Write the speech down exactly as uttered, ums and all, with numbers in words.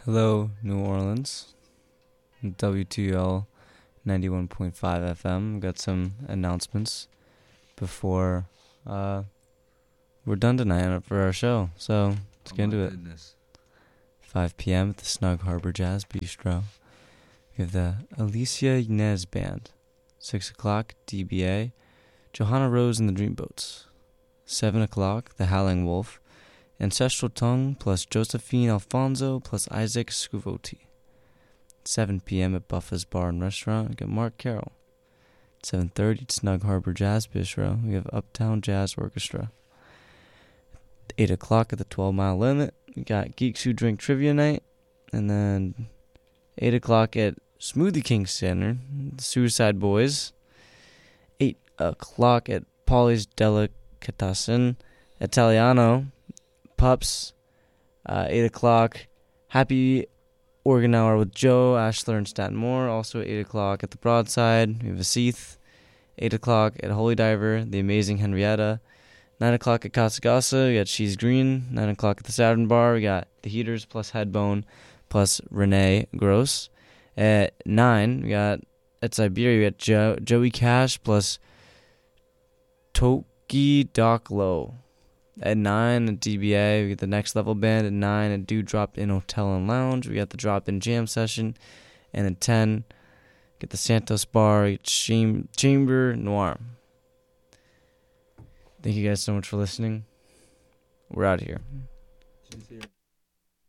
Hello, New Orleans. W two L ninety-one point five F M. Got some announcements before uh, we're done tonight for our show. So let's Oh get into my it. goodness. five p.m. at the Snug Harbor Jazz Bistro. We have the Alicia Inez Band. six o'clock, D B A. Johanna Rose and the Dreamboats. seven o'clock, the Howling Wolf. Ancestral Tongue plus Josephine Alfonso plus Isaac Scuvoti. seven p.m. at Buffa's Bar and Restaurant, we got Mark Carroll. seven thirty at Snug Harbor Jazz Bistro, we have Uptown Jazz Orchestra. eight o'clock at the twelve Mile Limit, we got Geeks Who Drink Trivia Night. And then eight o'clock at Smoothie King Center, the Suicide Boys. eight o'clock at Polly's Delicatessen Italiano, Pups. Uh, eight o'clock, Happy Organ Hour with Joe, Ashler, and Staten Moore. Also at eight o'clock at the Broadside, we have a Seath. eight o'clock at Holy Diver, the Amazing Henrietta. nine o'clock at Casa Gasa, we got She's Green. nine o'clock at the Saturn Bar, we got The Heaters plus Headbone plus Renee Gross. At nine, we got at Siberia, we got jo- Joey Cash plus Toki Doc Low. At nine at D B A, we get the Next Level Band. At nine at Dewdrop in Hotel and Lounge, we got the Drop In Jam Session. And at ten, get the Santos Bar, Cham- Chamber Noir. Thank you guys so much for listening. We're out of here. She's here.